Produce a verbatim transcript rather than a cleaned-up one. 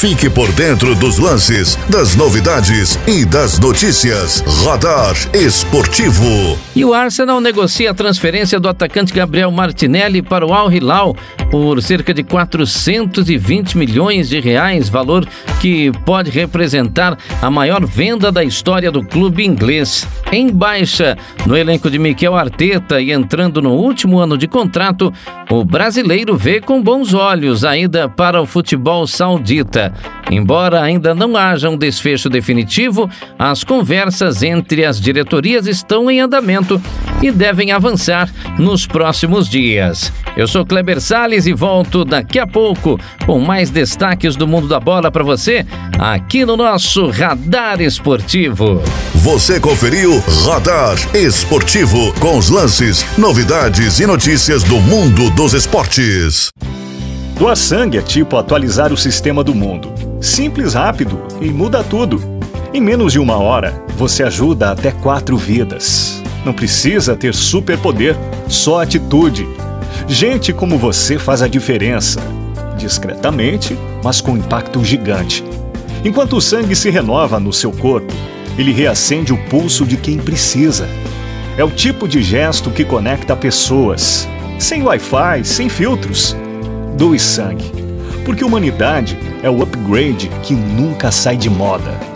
Fique por dentro dos lances, das novidades e das notícias. Radar Esportivo. E o Arsenal negocia a transferência do atacante Gabriel Martinelli para o Al Hilal por cerca de quatrocentos e vinte milhões de reais, valor que pode representar a maior venda da história do clube inglês. Em baixa no elenco de Mikel Arteta e entrando no último ano de contrato, o brasileiro vê com bons olhos a ida para o futebol saudita. Embora ainda não haja um desfecho definitivo, as conversas entre as diretorias estão em andamento e devem avançar nos próximos dias. Eu sou Kleber Salles e volto daqui a pouco com mais destaques do mundo da bola para você, aqui no nosso Radar Esportivo. Você conferiu Radar Esportivo, com os lances, novidades e notícias do mundo dos esportes. Doar sangue é tipo atualizar o sistema do mundo. Simples, rápido e muda tudo. Em menos de uma hora, você ajuda até quatro vidas. Não precisa ter superpoder, só atitude. Gente como você faz a diferença. Discretamente, mas com impacto gigante. Enquanto o sangue se renova no seu corpo, ele reacende o pulso de quem precisa. É o tipo de gesto que conecta pessoas. Sem Wi-Fi, sem filtros. Doe sangue. Porque humanidade é o upgrade que nunca sai de moda.